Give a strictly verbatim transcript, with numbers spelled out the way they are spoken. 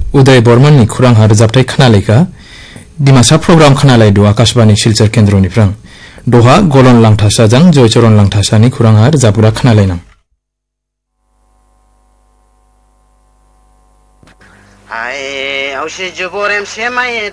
उदय बर्मननि खुरांहा रोजाबथाय खोनालायगा Dimasa programme खोनालायदो Akashvani Silchar केन्द्रनिफ्राय दहा गलन लांथासाजों जयचरन लांथासानि खुरांहा रोजाबग्रा खोनालायनां हाय औसे जुबोरेम सेमाये